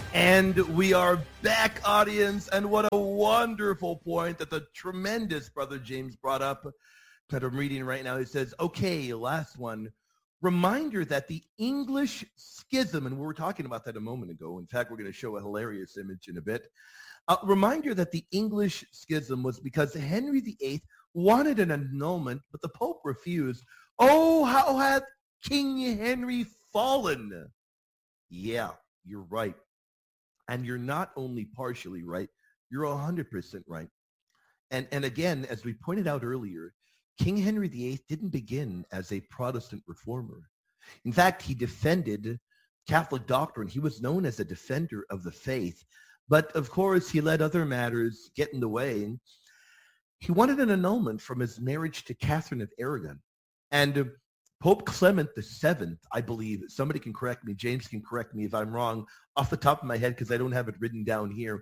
And we are back, audience, and what a wonderful point that the tremendous Brother James brought up that I'm reading right now. He says, okay, last one. Reminder that the English schism, and we were talking about that a moment ago. In fact, we're going to show a hilarious image in a bit. Reminder that the English schism was because Henry VIII wanted an annulment, but the Pope refused. Oh, how hath King Henry fallen? Yeah, you're right. And you're not only partially right, you're 100% right. And again, as we pointed out earlier, King Henry VIII didn't begin as a Protestant reformer. In fact, he defended Catholic doctrine. He was known as a defender of the faith. But of course, he let other matters get in the way. He wanted an annulment from his marriage to Catherine of Aragon. And Pope Clement VII, I believe, somebody can correct me, James can correct me if I'm wrong off the top of my head because I don't have it written down here.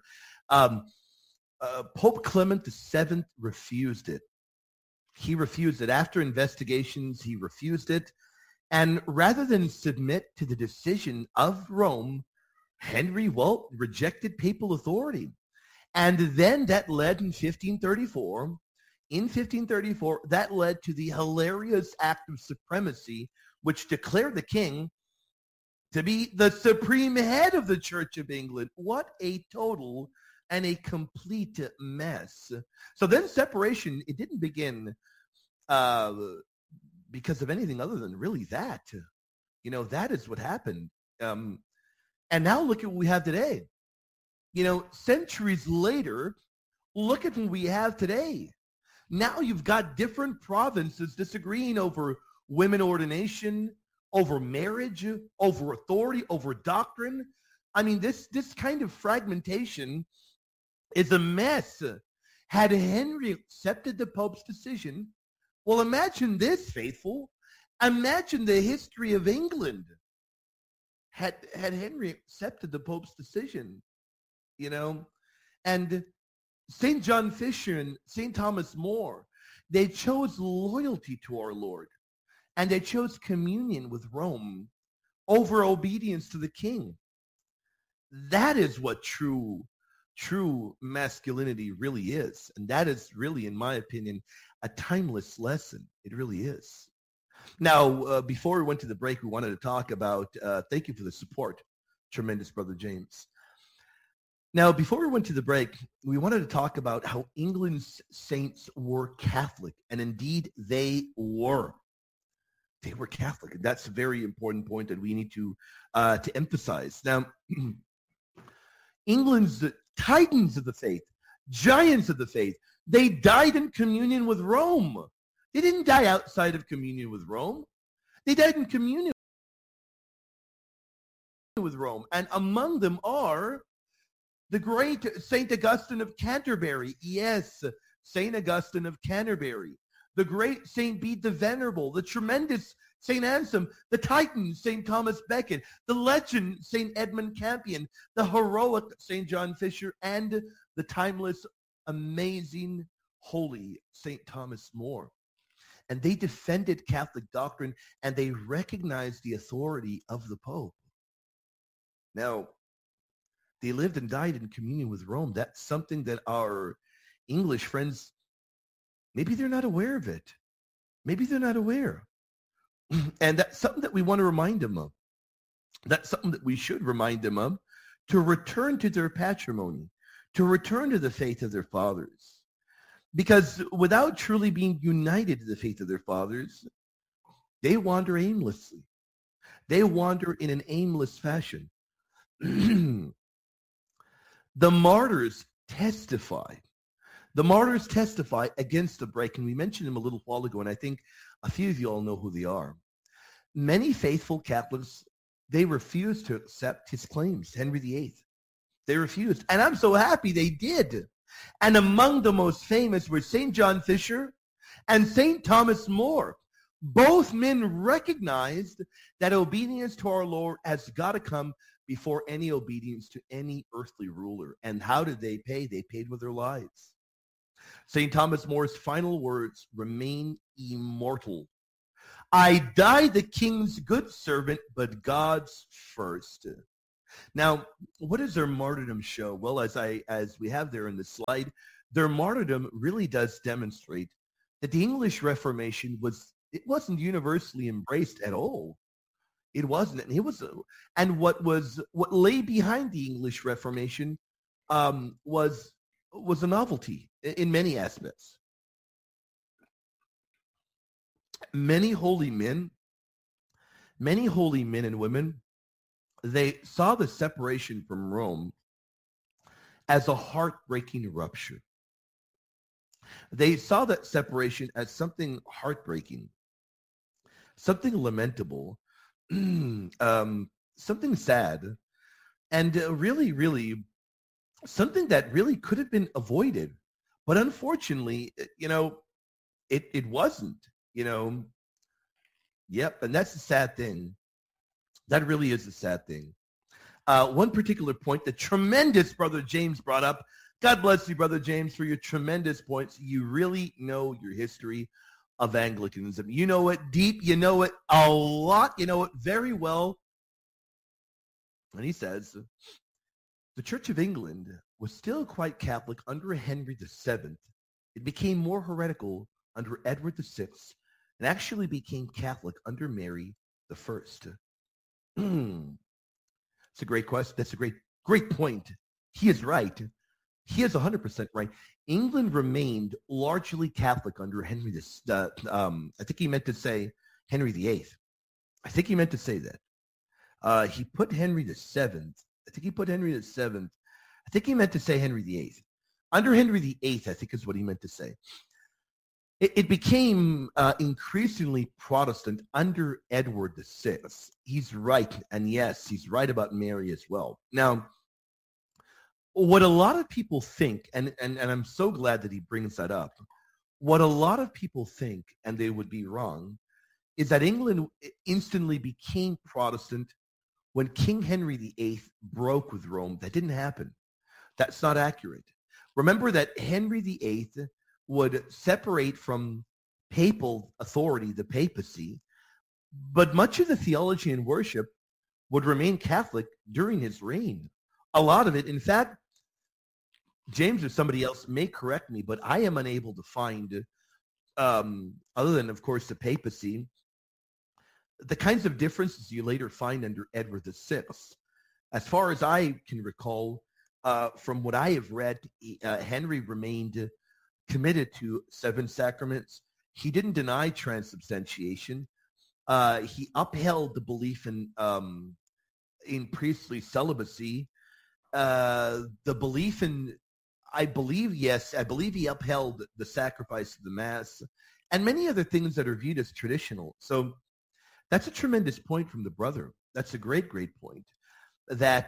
Pope Clement VII refused it. He refused it. After investigations, he refused it. And rather than submit to the decision of Rome, Henry, rejected papal authority. And then that led in 1534, that led to the hilarious act of supremacy, which declared the king to be the supreme head of the Church of England. What a total and a complete mess. So then separation, it didn't begin because of anything other than really that. You know, that is what happened. And now look at what we have today. You know, centuries later, look at what we have today. Now you've got different provinces disagreeing over women ordination, over marriage, over authority, over doctrine. I mean, this kind of fragmentation is a mess. Had Henry accepted the Pope's decision, well, imagine this, faithful. Imagine the history of England. Had Henry accepted the Pope's decision, you know, and St. John Fisher and St. Thomas More, they chose loyalty to our Lord, and they chose communion with Rome over obedience to the king. That is what true masculinity really is. And that is really, in my opinion, a timeless lesson. It really is. Now, before we went to the break, we wanted to talk about, thank you for the support, tremendous Brother James. Now, before we went to the break, we wanted to talk about how England's saints were Catholic, and indeed they were. They were Catholic, and that's a very important point that we need to emphasize. Now, England's titans of the faith, giants of the faith, they died in communion with Rome. They didn't die outside of communion with Rome. They died in communion with Rome, and among them are the great St. Augustine of Canterbury. Yes, St. Augustine of Canterbury. The great St. Bede the Venerable. The tremendous St. Anselm. The Titan, St. Thomas Becket. The legend, St. Edmund Campion. The heroic St. John Fisher. And the timeless, amazing, holy St. Thomas More. And they defended Catholic doctrine, and they recognized the authority of the Pope. Now, they lived and died in communion with Rome. That's something that our English friends, maybe they're not aware of it. Maybe they're not aware. And that's something that we want to remind them of. That's something that we should remind them of, to return to their patrimony, to return to the faith of their fathers. Because without truly being united to the faith of their fathers, they wander aimlessly. They wander in an aimless fashion. The martyrs testify. The martyrs testify against the break, and we mentioned them a little while ago, and I think a few of you all know who they are. Many faithful Catholics, they refused to accept his claims, Henry VIII. They refused, and I'm so happy they did. And among the most famous were St. John Fisher and St. Thomas More. Both men recognized that obedience to our Lord has got to come before any obedience to any earthly ruler. And how did they pay? They paid with their lives. St. Thomas More's final words remain immortal. I die the king's good servant, but God's first. Now, what does their martyrdom show? Well, as we have there in the slide, their martyrdom really does demonstrate that the English Reformation wasn't universally embraced at all. It wasn't. And what lay behind the English Reformation was a novelty in many aspects. Many holy men and women, they saw the separation from Rome as a heartbreaking rupture. They saw that separation as something heartbreaking, something lamentable, something sad, and really something that really could have been avoided. But unfortunately, it wasn't, Yep, and that's the sad thing. That really is a sad thing. One particular point that tremendous Brother James brought up. God bless you, Brother James, for your tremendous points. You really know your history of Anglicanism. You know it deep. You know it a lot. You know it very well. And he says, the Church of England was still quite Catholic under Henry VII. It became more heretical under Edward VI and actually became Catholic under Mary the First. It's a great question. That's a great point. He is right. He is 100% right. England remained largely Catholic under Henry I think he meant to say Henry VIII. I think he meant to say that. He put Henry VII. I think he put Henry VII. I think he meant to say Henry VIII. Under Henry VIII, I think is what he meant to say. It became increasingly Protestant under Edward VI. He's right, and yes, he's right about Mary as well. Now, what a lot of people think, and I'm so glad that he brings that up, what a lot of people think, and they would be wrong, is that England instantly became Protestant when King Henry VIII broke with Rome. That didn't happen. That's not accurate. Remember that Henry VIII would separate from papal authority, the papacy, but much of the theology and worship would remain Catholic during his reign. A lot of it, in fact, James or somebody else may correct me, but I am unable to find, other than, of course, the papacy, the kinds of differences you later find under Edward VI. As far as I can recall, from what I have read, Henry remained committed to 7 sacraments. He didn't deny transubstantiation. He upheld the belief in priestly celibacy. The belief in, I believe he upheld the sacrifice of the Mass and many other things that are viewed as traditional. So that's a tremendous point from the brother. That's a great point. That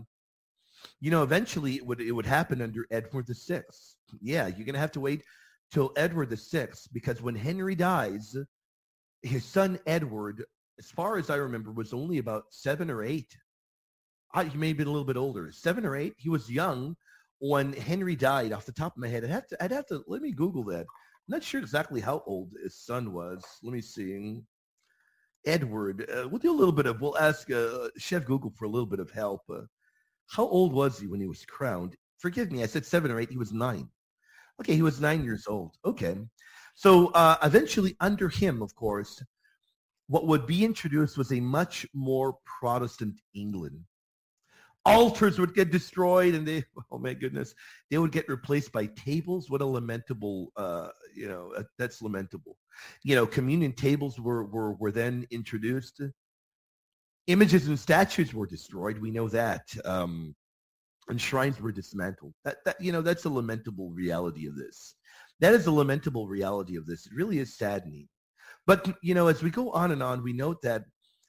eventually it would happen under Edward VI. Yeah, you're going to have to wait till Edward VI, because when Henry dies, his son Edward, as far as I remember, was only about 7 or 8. He may have been a little bit older, 7 or 8. He was young when Henry died. Off the top of my head, I'd have to let me Google that. I'm not sure exactly how old his son was. Let me see. Edward. We'll ask Chef Google for a little bit of help. How old was he when he was crowned? Forgive me, I said 7 or 8. He was 9. Okay, he was 9 years old. Okay. So eventually under him, of course, what would be introduced was a much more Protestant England. Altars would get destroyed, and oh my goodness, they would get replaced by tables. What a lamentable, that's lamentable. Communion tables were then introduced. Images and statues were destroyed. We know that. And shrines were dismantled. That's a lamentable reality of this. That is a lamentable reality of this. It really is saddening. But, as we go on and on, we note that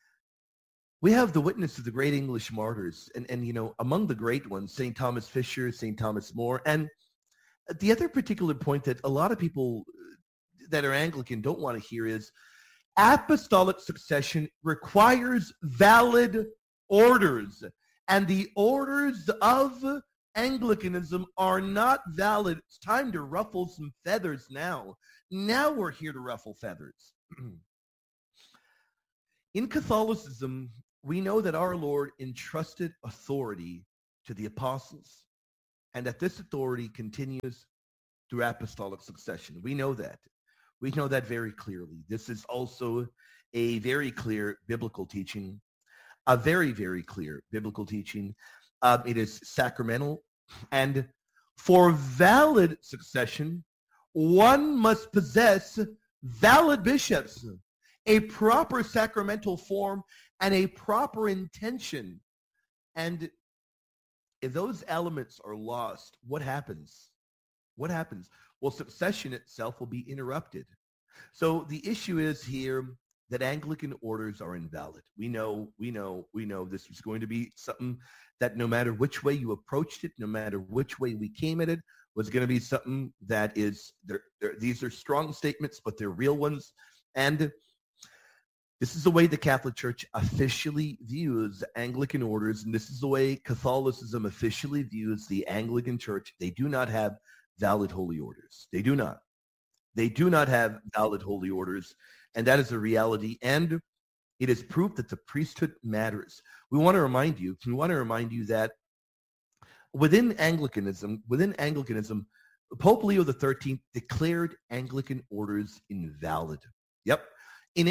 we have the witness of the great English martyrs. And among the great ones, St. Thomas Fisher, St. Thomas More. And the other particular point that a lot of people that are Anglican don't want to hear is apostolic succession requires valid orders. And the orders of Anglicanism are not valid. It's time to ruffle some feathers now. Now we're here to ruffle feathers. In Catholicism, We know that our Lord entrusted authority to the apostles, and that this authority continues through apostolic succession. We know that. We know that very clearly. This is also a very clear biblical teaching, a very, very clear biblical teaching. It is sacramental. And for valid succession, one must possess valid bishops, a proper sacramental form, and a proper intention. And if those elements are lost, what happens? What happens? Well, succession itself will be interrupted. So the issue is here that Anglican orders are invalid. We know this was going to be something that no matter which way you approached it, no matter which way we came at it, was going to be something that is, these are strong statements, but they're real ones. And this is the way the Catholic Church officially views Anglican orders, and this is the way Catholicism officially views the Anglican Church. They do not have valid holy orders. They do not. They do not have valid holy orders, and that is a reality. And it is proof that the priesthood matters. We want to remind you that within Anglicanism, Pope Leo XIII declared Anglican orders invalid. Yep. In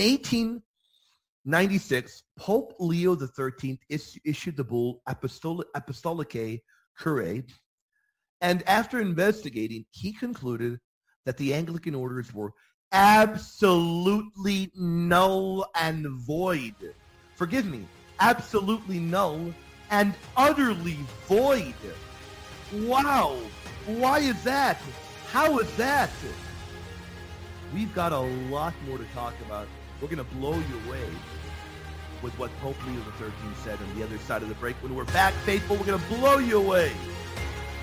1896, Pope Leo XIII issued the bull Apostolicae Curae, and after investigating, he concluded that the Anglican orders were absolutely null and void. Forgive me, absolutely null and utterly void. Wow. Why is that? How is that? We've got a lot more to talk about. We're going to blow you away with what Pope Leo XIII said on the other side of the break. When we're back, faithful, we're going to blow you away.